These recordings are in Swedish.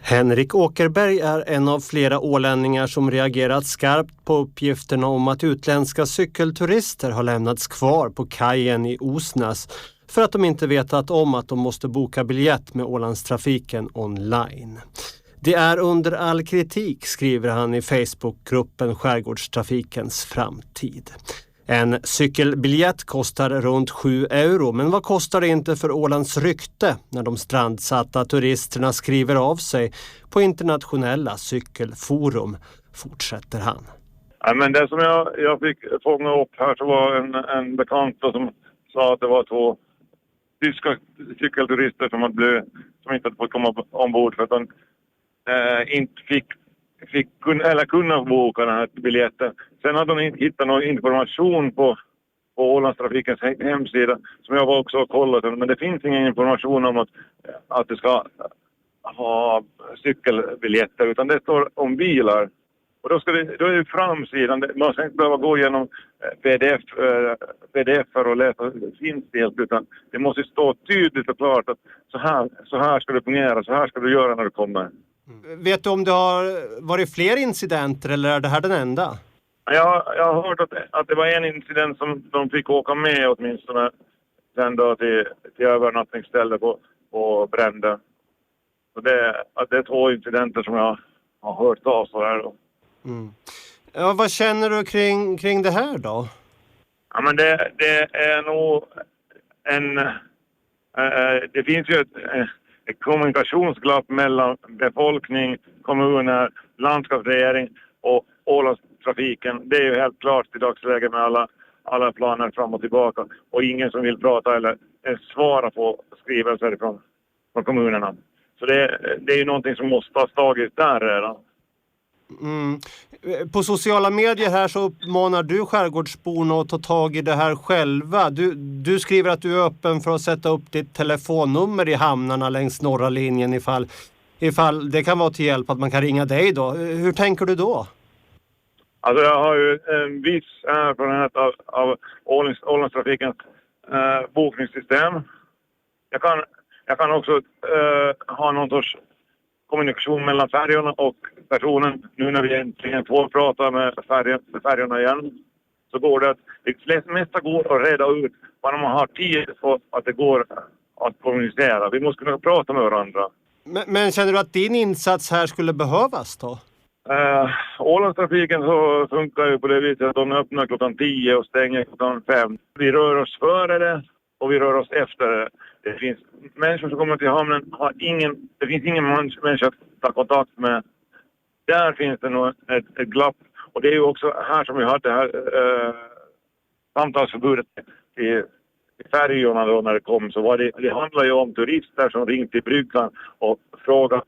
Henrik Åkerberg är en av flera ålänningar som reagerat skarpt på uppgifterna om att utländska cykelturister har lämnats kvar på kajen i Osnäs för att de inte vetat om att de måste boka biljett med Ålandstrafiken online. Det är under all kritik, skriver han i Facebookgruppen Skärgårdstrafikens framtid. En cykelbiljett kostar runt 7 euro, men vad kostar det inte för Ålands rykte när de strandsatta turisterna skriver av sig på internationella cykelforum, fortsätter han. Ja, men det som jag fick fånga upp här så var en bekant som sa att det var 2 tyska cykelturister som inte hade fått komma ombord för att de inte fick kunna boka den här biljetten. Sen hade de inte hittat någon information på Ålandstrafikens hemsida som jag också har kollat. Men det finns ingen information om att det ska ha cykelbiljetter, utan det står om bilar. Och då är det framsidan. Man ska inte behöva gå igenom pdf-er och läsa finstilt, utan det måste stå tydligt och klart att så här ska det fungera, så här ska du göra när du kommer. Vet du om det har varit fler incidenter eller är det här den enda? Jag har hört att det var en incident som de fick åka med åtminstone sen då till övernattningsstället på Bränden. Så det är 2 incidenter som jag har hört av så här då. Mm. Ja, vad känner du kring det här då? Ja, men det är nog det finns ju ett kommunikationsglapp mellan befolkning, kommuner, landskapsregering och Ålandstrafiken. Det är ju helt klart i dagsläget med alla planer fram och tillbaka. Och ingen som vill prata eller svara på skrivelser från kommunerna. Så det är ju någonting som måste ha tagit där redan. Mm. På sociala medier här så uppmanar du skärgårdsborna att ta tag i det här själva. Du skriver att du är öppen för att sätta upp ditt telefonnummer i hamnarna längs norra linjen ifall det kan vara till hjälp att man kan ringa dig då. Hur tänker du då? Alltså jag har ju en viss erfarenhet av Ålandstrafikens bokningssystem. Jag kan också ha någon sorts kommunikation mellan färjorna och personen. Nu när vi äntligen får prata med färjorna igen så går det att det mesta går att reda ut bara man har tid för att det går att kommunicera. Vi måste kunna prata med varandra. Men känner du att din insats här skulle behövas då? Ålandstrafiken så funkar ju på det viset att de öppnar klockan 10 och stänger klockan 5. Vi rör oss före det och vi rör oss efter det. Det finns människor som kommer till hamnen, det finns ingen människa att ta kontakt med. Där finns det nog ett glapp. Och det är ju också här som vi hade det här samtalsförbudet till färjorna då när det kom. Så det handlar ju om turister som ringde till bryggan och fråga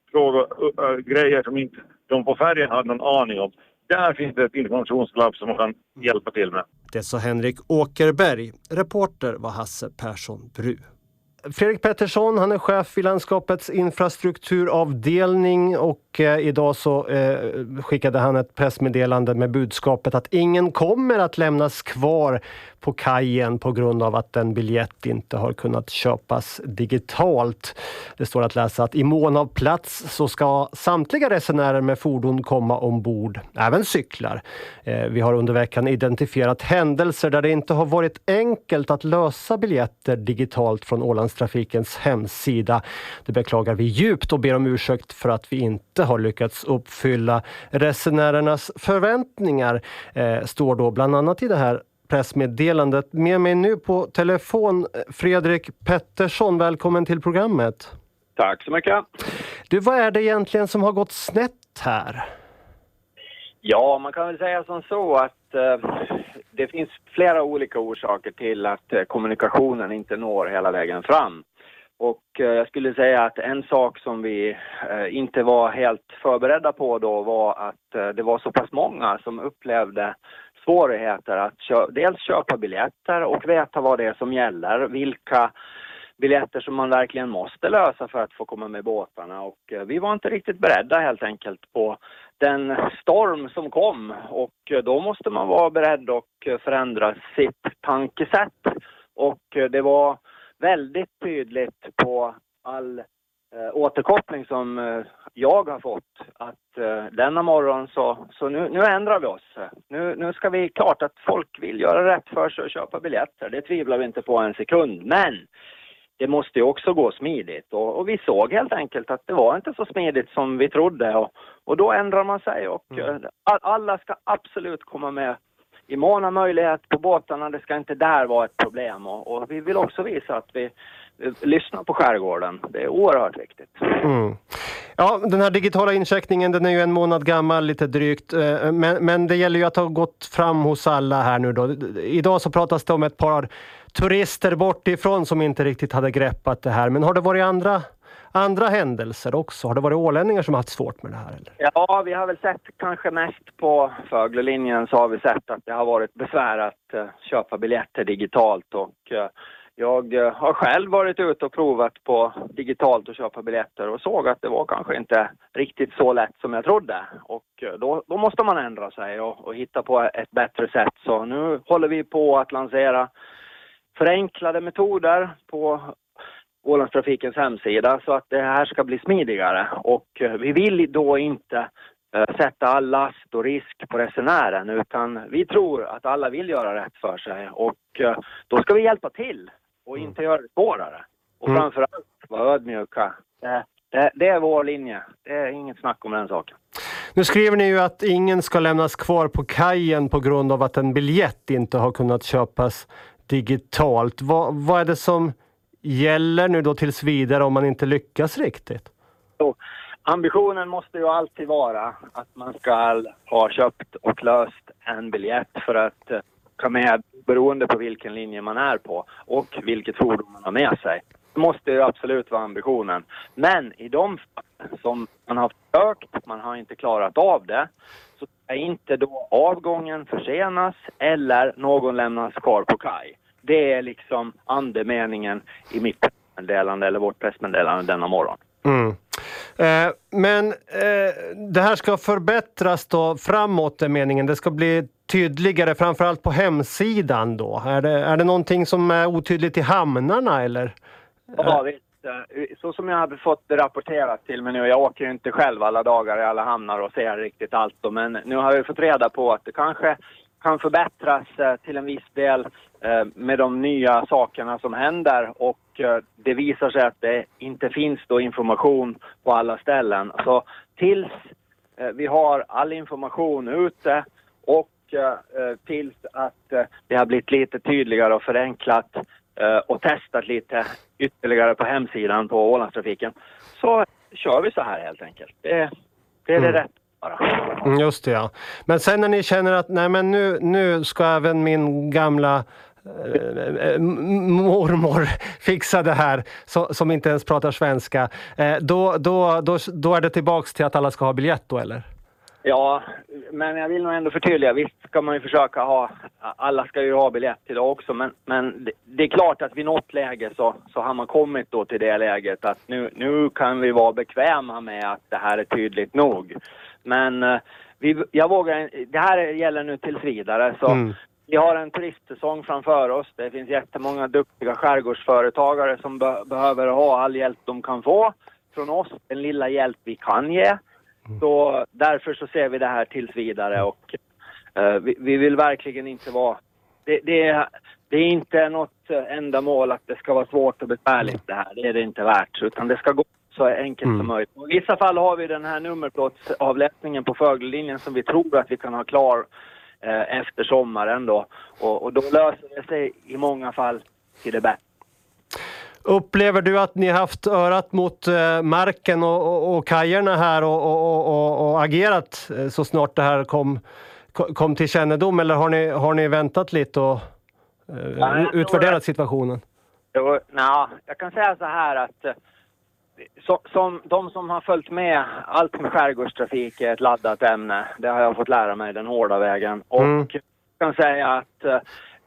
grejer som inte de på färjan hade någon aning om. Där finns det ett informationsglapp som man kan hjälpa till med. Det sa Henrik Åkerberg. Reporter var Hasse Persson Bru. Fredrik Pettersson, han är chef i landskapets infrastrukturavdelning och idag så skickade han ett pressmeddelande med budskapet att ingen kommer att lämnas kvar på kajen på grund av att en biljett inte har kunnat köpas digitalt. Det står att läsa att i mån av plats så ska samtliga resenärer med fordon komma ombord, även cyklar. Vi har under veckan identifierat händelser där det inte har varit enkelt att lösa biljetter digitalt från Ålandstrafikens hemsida. Det beklagar vi djupt och ber om ursäkt för att vi inte har lyckats uppfylla resenärernas förväntningar, står då bland annat i det här pressmeddelandet. Med mig nu på telefon Fredrik Pettersson, välkommen till programmet. Tack så mycket. Du, vad är det egentligen som har gått snett här? Ja, man kan väl säga som så att det finns flera olika orsaker till att kommunikationen inte når hela vägen fram. Och jag skulle säga att en sak som vi inte var helt förberedda på då var att det var så pass många som upplevde svårigheter att dels köpa biljetter och veta vad det är som gäller, vilka biljetter som man verkligen måste lösa för att få komma med båtarna. Och vi var inte riktigt beredda helt enkelt på den storm som kom, och då måste man vara beredd och förändra sitt tankesätt. Och det var väldigt tydligt på all återkoppling som jag har fått att denna morgon så nu ändrar vi oss. Nu ska vi, klart att folk vill göra rätt för sig och köpa biljetter. Det tvivlar vi inte på en sekund. Men det måste ju också gå smidigt. Och vi såg helt enkelt att det var inte så smidigt som vi trodde. Och då ändrar man sig. Och alla ska absolut komma med i mån av möjlighet på båtarna. Det ska inte där vara ett problem. Och vi vill också visa att vi lyssnar på skärgården. Det är oerhört viktigt. Mm. Ja, den här digitala incheckningen, den är ju 1 månad gammal, lite drygt. Men det gäller ju att ha gått fram hos alla här nu då. Idag så pratas det om ett par turister bort ifrån som inte riktigt hade greppat det här. Men har det varit andra händelser också? Har det varit ålänningar som har haft svårt med det här? Eller? Ja, vi har väl sett kanske mest på Föglelinjen så har vi sett att det har varit besvär att köpa biljetter digitalt. Och jag har själv varit ute och provat på digitalt att köpa biljetter och såg att det var kanske inte riktigt så lätt som jag trodde. Och då måste man ändra sig och hitta på ett bättre sätt. Så nu håller vi på att lansera förenklade metoder på Ålandstrafikens hemsida så att det här ska bli smidigare. Och vi vill då inte sätta all last och risk på resenären, utan vi tror att alla vill göra rätt för sig. Och då ska vi hjälpa till och inte göra det svårare. Och framförallt vara ödmjuka. Det är vår linje. Det är inget snack om den saken. Nu skriver ni ju att ingen ska lämnas kvar på kajen på grund av att en biljett inte har kunnat köpas digitalt. Vad är det som gäller nu då tills vidare om man inte lyckas riktigt? Så, ambitionen måste ju alltid vara att man ska ha köpt och löst en biljett för att ta med, beroende på vilken linje man är på och vilket fordon man har med sig. Det måste ju absolut vara ambitionen. Men i de fall som man har försökt, man har inte klarat av det, så är inte då avgången försenas eller någon lämnas kvar på kaj. Det är liksom andemeningen i mitt pressmeddelande eller vårt pressmeddelande denna morgon. Mm. Men det här ska förbättras då framåt, är meningen. Det ska bli tydligare, framförallt på hemsidan då. Är det någonting som är otydligt i hamnarna eller? Ja, visst. Så som jag hade fått det rapporterat till mig nu, jag åker ju inte själv alla dagar i alla hamnar och ser riktigt allt då, men nu har vi fått reda på att det kanske kan förbättras till en viss del med de nya sakerna som händer, och det visar sig att det inte finns då information på alla ställen. Så tills vi har all information ute och tills att det har blivit lite tydligare och förenklat och testat lite ytterligare på hemsidan på Ålandstrafiken, så kör vi så här helt enkelt. Det är det rätt. Just det, ja. Men sen när ni känner att nej, men nu ska även min gamla mormor fixa det här som inte ens pratar svenska, då är det tillbaks till att alla ska ha biljett då, eller? Ja, men jag vill nog ändå förtydliga. Visst ska man ju försöka ha, alla ska ju ha biljett idag också, men det är klart att vid något läge så har man kommit då till det läget att nu kan vi vara bekväma med att det här är tydligt nog. Men det här gäller nu tills vidare, så vi har en turistsäsong framför oss. Det finns jättemånga duktiga skärgårdsföretagare som behöver ha all hjälp de kan få från oss, den lilla hjälp vi kan ge. Så därför så ser vi det här tills vidare, och vi vill verkligen inte vara... Det är inte något ändamål att det ska vara svårt och besvärligt det här. Det är det inte värt, utan det ska gå så enkelt som möjligt. Och i vissa fall har vi den här nummerplåtsavläsningen på Föglelinjen som vi tror att vi kan ha klar efter sommaren då. Och då löser det sig i många fall till det bättre. Upplever du att ni haft örat mot marken och kajerna här och agerat så snart det här kom till kännedom, eller har ni väntat lite och utvärderat situationen? Jag kan säga så här att som de som har följt med allt med skärgårdstrafik är ett laddat ämne. Det har jag fått lära mig den hårda vägen. Och jag kan säga att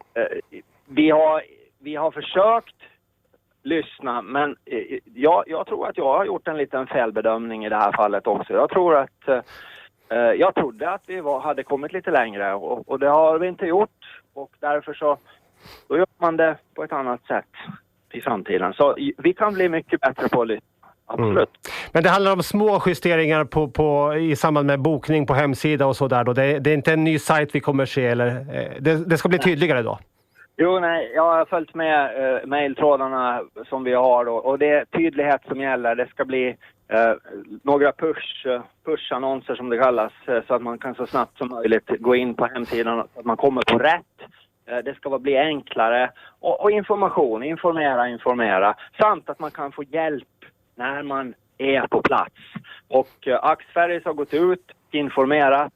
vi har försökt lyssna, men jag tror att jag har gjort en liten felbedömning i det här fallet också. Jag tror att jag trodde att vi hade kommit lite längre, och det har vi inte gjort, och därför så då gör man det på ett annat sätt i framtiden. Så vi kan bli mycket bättre på att lyssna. Absolut. Men det handlar om små justeringar i samband med bokning på hemsida och sådär då. Det är inte en ny sajt vi kommer se, eller det ska bli tydligare då? Jo, nej, jag har följt med mejltrådarna som vi har då, och det är tydlighet som gäller. Det ska bli några push-annonser som det kallas, så att man kan så snabbt som möjligt gå in på hemsidan så att man kommer på rätt. Det ska bli enklare och informera samt att man kan få hjälp när man är på plats. Och Axferries har gått ut, informerat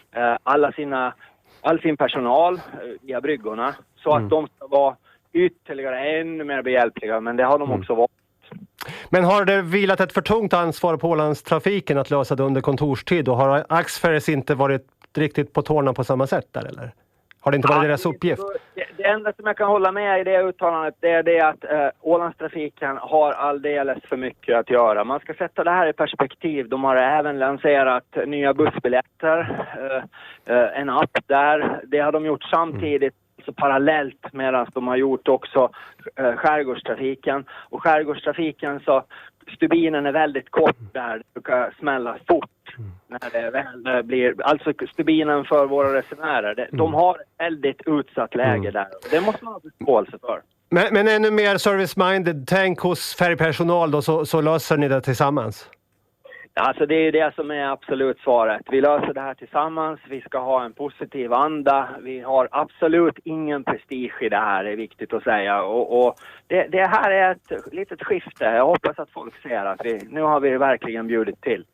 all sin personal via bryggorna så att de ska vara ytterligare ännu mer behjälpliga, men det har de också varit. Men har det vilat ett för tungt ansvar på Ålandstrafiken att lösa det under kontorstid, och har Axferries inte varit riktigt på tårna på samma sätt där, eller? Har det inte varit deras uppgift? Det enda som jag kan hålla med i det uttalandet, det är det att Ålandstrafiken har alldeles för mycket att göra. Man ska sätta det här i perspektiv. De har även lanserat nya bussbiljetter, en app där. Det har de gjort samtidigt, så parallellt, medan de har gjort också skärgårdstrafiken. Och skärgårdstrafiken, så stubinen är väldigt kort där. Det brukar smälla fort när det väl blir, alltså stubinen för våra resenärer. De har ett väldigt utsatt läge där. Det måste man ha förståelse för. Men ännu mer service-minded, tänk hos färgpersonal då, så löser ni det tillsammans? Alltså det är det som är absolut svaret. Vi löser det här tillsammans. Vi ska ha en positiv anda. Vi har absolut ingen prestige i det här, det är viktigt att säga. Och det här är ett litet skifte. Jag hoppas att folk ser att nu har vi verkligen bjudit till.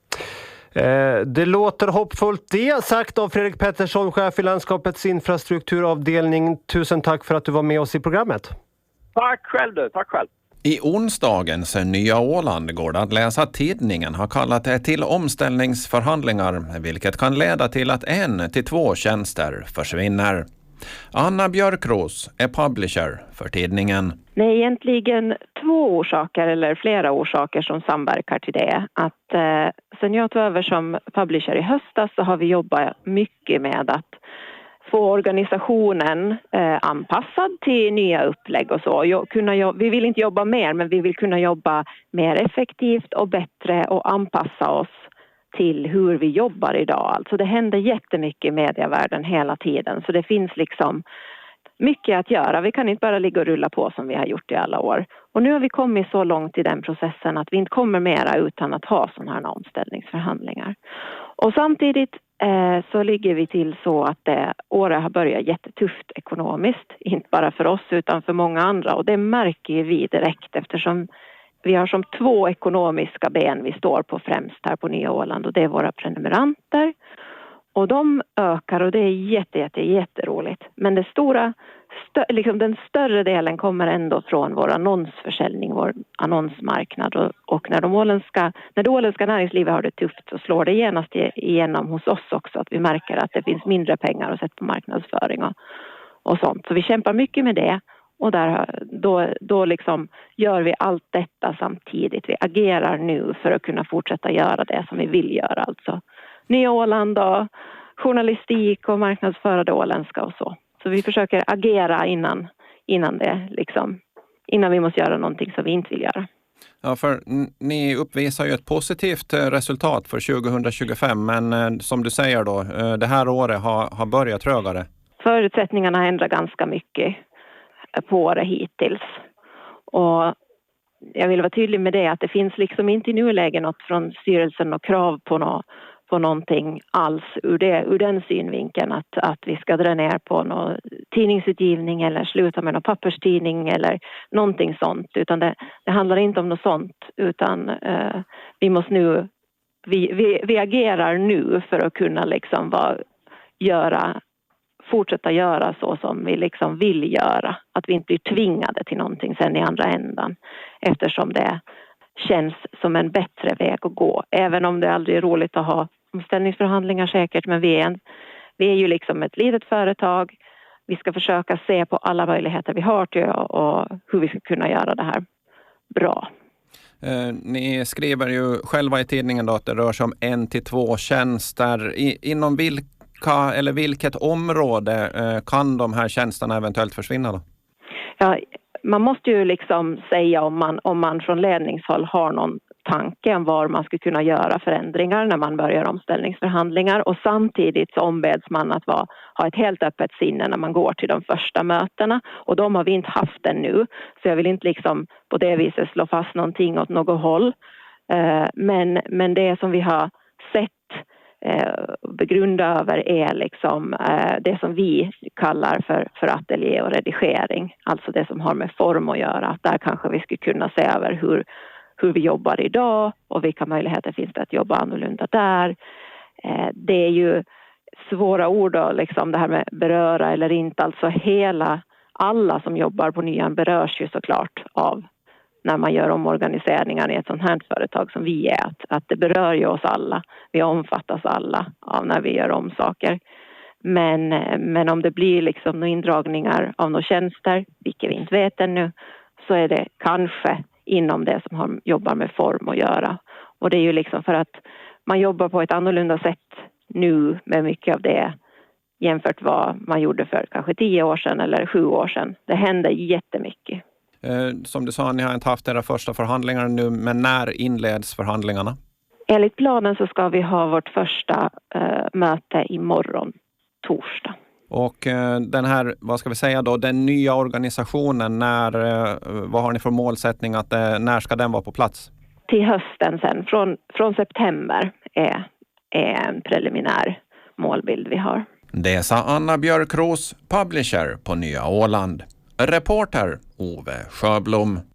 Det låter hoppfullt. Det sagt av Fredrik Pettersson, chef i landskapets infrastrukturavdelning. Tusen tack för att du var med oss i programmet. Tack själv du, tack själv. I onsdagens Nya Åland går det att läsa att tidningen har kallat det till omställningsförhandlingar, vilket kan leda till att 1 till 2 tjänster försvinner. Anna Björkros är publisher för tidningen. Det är egentligen 2 orsaker eller flera orsaker som samverkar till det. Att sen jag tog över som publisher i höstas så har vi jobbat mycket med att få organisationen anpassad till nya upplägg och så. Vi vill inte jobba mer, men vi vill kunna jobba mer effektivt och bättre och anpassa oss till hur vi jobbar idag. Alltså det händer jättemycket i medievärlden hela tiden, så det finns liksom mycket att göra. Vi kan inte bara ligga och rulla på som vi har gjort i alla år. Och nu har vi kommit så långt i den processen att vi inte kommer mera utan att ha sådana här omställningsförhandlingar. Och samtidigt så ligger vi till så att året har börjat jättetufft ekonomiskt. Inte bara för oss utan för många andra. Och det märker vi direkt eftersom vi har som 2 ekonomiska ben vi står på främst här på Nya Åland. Och det är våra prenumeranter. Och de ökar och det är jätteroligt. Men det den större delen kommer ändå från vår annonsförsäljning, vår annonsmarknad. Och när det åländska näringslivet har det tufft så slår det genast igenom hos oss också. Att vi märker att det finns mindre pengar att sätta på marknadsföring och sånt. Så vi kämpar mycket med det. Och då liksom gör vi allt detta samtidigt. Vi agerar nu för att kunna fortsätta göra det som vi vill göra. Alltså Nya Åland och journalistik och marknadsföra det åländska och så. Så vi försöker agera innan vi måste göra någonting som vi inte vill göra. Ja, för ni uppvisar ju ett positivt resultat för 2025, men som du säger då, det här året har börjat trögare. Förutsättningarna ändrar ganska mycket på året hittills. Och jag vill vara tydlig med det att det finns liksom inte i nuläget något från styrelsen och krav på någonting alls ur den synvinkeln att vi ska dra ner på någon tidningsutgivning eller sluta med någon papperstidning eller någonting sånt, utan det handlar inte om något sånt, utan vi agerar nu för att kunna liksom fortsätta göra så som vi liksom vill göra, att vi inte blir tvingade till någonting sen i andra ändan, eftersom det känns som en bättre väg att gå, även om det aldrig är roligt att ha omställningsförhandlingar säkert, men vi är ju liksom ett litet företag. Vi ska försöka se på alla möjligheter vi har till och hur vi ska kunna göra det här bra. Ni skriver ju själva i tidningen då att det rör sig om 1 till 2 tjänster. Inom vilket område kan de här tjänsterna eventuellt försvinna då? Ja, man måste ju liksom säga om man från ledningshåll har någon tanke om var man skulle kunna göra förändringar när man börjar omställningsförhandlingar, och samtidigt så ombeds man att ha ett helt öppet sinne när man går till de första mötena, och de har vi inte haft ännu, så jag vill inte liksom på det viset slå fast någonting åt något håll, men det som vi har sett begrunda över är liksom det som vi kallar för ateljé och redigering, alltså det som har med form att göra. Där kanske vi skulle kunna se över hur vi jobbar idag och vilka möjligheter finns det att jobba annorlunda där. Det är ju svåra ord då, liksom det här med beröra eller inte, alltså alla som jobbar på Nyan berörs ju såklart av när man gör omorganiseringar i ett sånt här företag som vi är, att det berör ju oss alla. Vi omfattas alla av när vi gör om saker. Men om det blir liksom några indragningar av några tjänster, vilket vi inte vet ännu, så är det kanske inom det som jobbar med form att göra. Och det är ju liksom för att man jobbar på ett annorlunda sätt nu med mycket av det jämfört vad man gjorde för kanske 10 år sedan eller 7 år sedan. Det händer jättemycket. Som du sa, ni har inte haft era första förhandlingar nu, men när inleds förhandlingarna? Enligt planen så ska vi ha vårt första möte imorgon, torsdag. Och den här, vad ska vi säga då, den nya organisationen, vad har ni för målsättning att när ska den vara på plats? Till hösten sen, från september är en preliminär målbild vi har. Det sa Anna Björkros, publisher på Nya Åland. Reporter Ove Sjöblom.